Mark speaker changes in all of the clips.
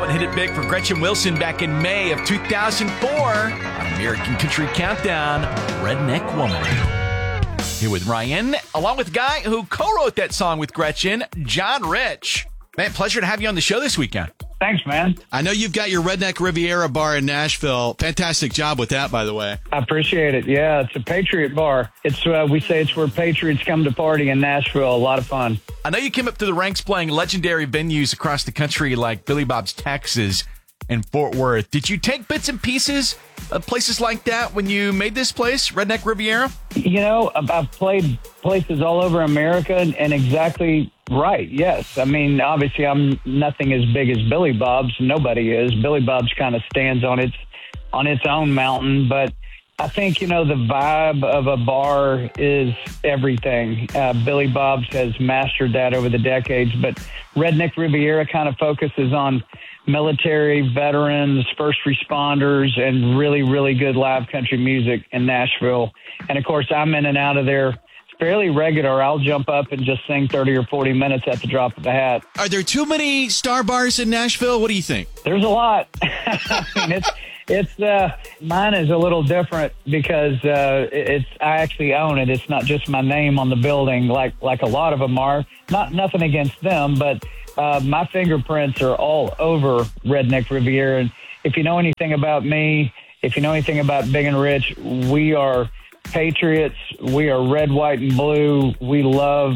Speaker 1: and hit it big for Gretchen Wilson back in May of 2004 on American Country Countdown, Redneck Woman. Here with Ryan, along with the guy who co-wrote that song with Gretchen, John Rich. Man, pleasure to have you on the show this weekend.
Speaker 2: Thanks, man.
Speaker 3: I know you've got your Redneck Riviera bar in Nashville. Fantastic job with that, by the way.
Speaker 2: I appreciate it. Yeah, it's a Patriot bar. It's we say it's where Patriots come to party in Nashville. A lot of fun.
Speaker 1: I know you came up through the ranks playing legendary venues across the country like Billy Bob's Texas and Fort Worth. Did you take bits and pieces of places like that when you made this place, Redneck Riviera?
Speaker 2: You know, I've played places all over America, and exactly right, yes. I mean, obviously, I'm nothing as big as Billy Bob's. Nobody is. Billy Bob's kind of stands on its own mountain, but I think, the vibe of a bar is everything. Billy Bob's has mastered that over the decades, but Redneck Riviera kind of focuses on military, veterans, first responders, and really, really good live country music in Nashville. And, of course, I'm in and out of there fairly regular. I'll jump up and just sing 30 or 40 minutes at the drop of a hat.
Speaker 3: Are there too many star bars in Nashville? What do you think?
Speaker 2: There's a lot. I mean, it's mine is a little different because I actually own it. It's not just my name on the building like a lot of them are. Nothing against them, but my fingerprints are all over Redneck Riviera. And if you know anything about me, if you know anything about Big and Rich, we are Patriots. We are red, white, and blue. We love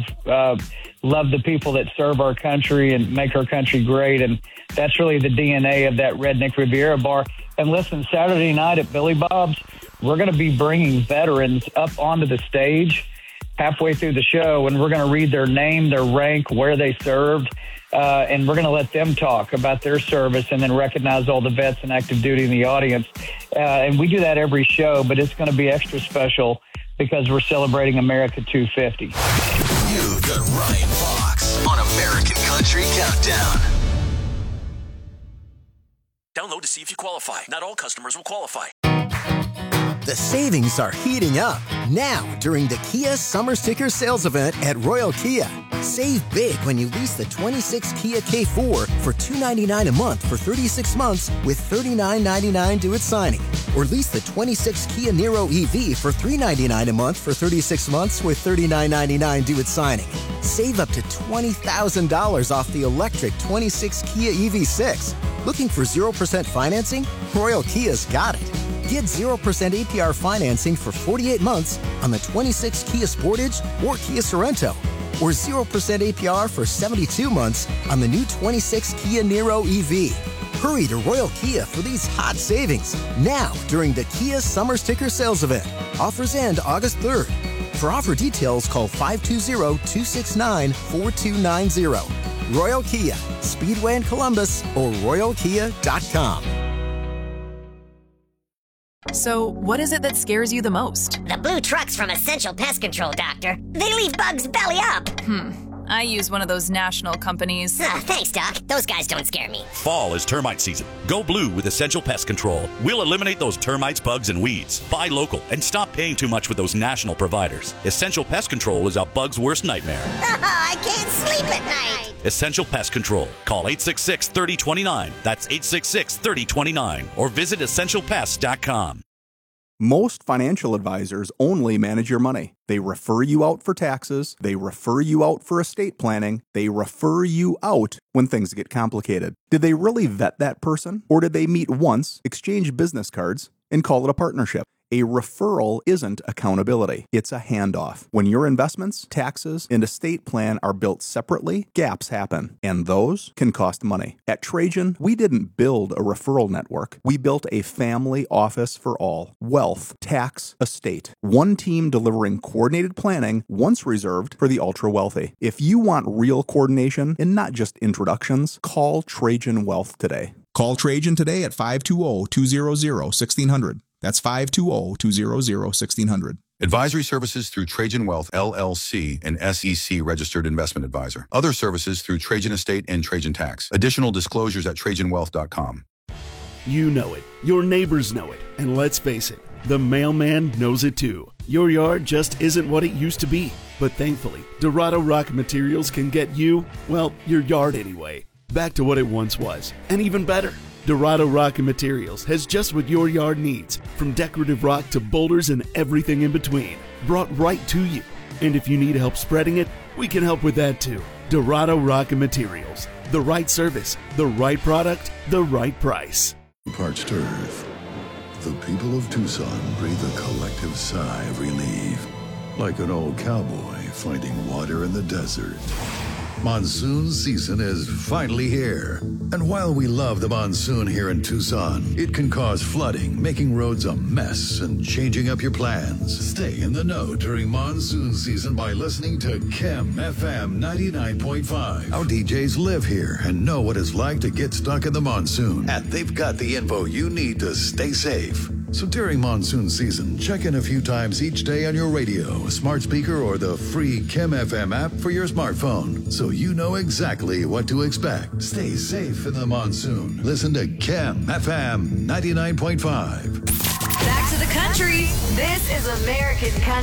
Speaker 2: the people that serve our country and make our country great. And that's really the DNA of that Redneck Riviera bar. And listen, Saturday night at Billy Bob's, we're going to be bringing veterans up onto the stage halfway through the show, and we're going to read their name, their rank, where they served, and we're going to let them talk about their service and then recognize all the vets and active duty in the audience. And we do that every show, but it's going to be extra special because we're celebrating America 250.
Speaker 4: You've got Ryan Fox on American Country Countdown.
Speaker 5: Download to see if you qualify. Not all customers will qualify.
Speaker 6: The savings are heating up now during the Kia Summer Sticker Sales Event at Royal Kia. Save big when you lease the 26 Kia K4 for $299 a month for 36 months with $39.99 due at signing. Or lease the 26 Kia Niro EV for $399 a month for 36 months with $39.99 due at signing. Save up to $20,000 off the electric 26 Kia EV6. Looking for 0% financing? Royal Kia's got it. Get 0% APR financing for 48 months on the 26 Kia Sportage or Kia Sorento. Or 0% APR for 72 months on the new 26 Kia Niro EV. Hurry to Royal Kia for these hot savings now during the Kia Summer Sticker Sales Event. Offers end August 3rd. For offer details, call 520-269-4290. Royal Kia, Speedway in Columbus, or royalkia.com.
Speaker 7: So, what is it that scares you the most?
Speaker 8: The blue trucks from Essential Pest Control, Doctor. They leave bugs belly up.
Speaker 7: I use one of those national companies.
Speaker 8: Thanks, Doc. Those guys don't scare me.
Speaker 5: Fall is termite season. Go blue with Essential Pest Control. We'll eliminate those termites, bugs, and weeds. Buy local and stop paying too much with those national providers. Essential Pest Control is a bug's worst nightmare.
Speaker 8: I can't sleep at night.
Speaker 5: Essential Pest Control. Call 866-3029. That's 866-3029. Or visit essentialpest.com.
Speaker 9: Most financial advisors only manage your money. They refer you out for taxes. They refer you out for estate planning. They refer you out when things get complicated. Did they really vet that person? Or did they meet once, exchange business cards, and call it a partnership? A referral isn't accountability. It's a handoff. When your investments, taxes, and estate plan are built separately, gaps happen, and those can cost money. At Trajan, we didn't build a referral network. We built a family office for all. Wealth, tax, estate. One team delivering coordinated planning, once reserved for the ultra-wealthy. If you want real coordination and not just introductions, call Trajan Wealth today.
Speaker 10: Call Trajan today at 520-200-1600. That's 520-200-1600.
Speaker 11: Advisory services through Trajan Wealth, LLC, an SEC-registered investment advisor. Other services through Trajan Estate and Trajan Tax. Additional disclosures at TrajanWealth.com.
Speaker 12: You know it. Your neighbors know it. And let's face it, the mailman knows it too. Your yard just isn't what it used to be. But thankfully, Dorado Rock Materials can get you, well, your yard anyway. back to what it once was, and even better. Dorado Rock and Materials has just what your yard needs, from decorative rock to boulders and everything in between, brought right to you. And if you need help spreading it, we can help with that too. Dorado Rock and Materials. The right service, the right product, the right price.
Speaker 10: Parched earth. The people of Tucson breathe a collective sigh of relief, like an old cowboy finding water in the desert. Monsoon season is finally here. And while we love the monsoon here in Tucson, it can cause flooding, making roads a mess and changing up your plans. Stay in the know during monsoon season by listening to Chem FM 99.5. Our DJs live here and know what it's like to get stuck in the monsoon. And they've got the info you need to stay safe. So during monsoon season, check in a few times each day on your radio, smart speaker, or the free Chem FM app for your smartphone, so you know exactly what to expect. Stay safe in the monsoon. Listen to Chem FM 99.5.
Speaker 13: Back to the country. This is American Country.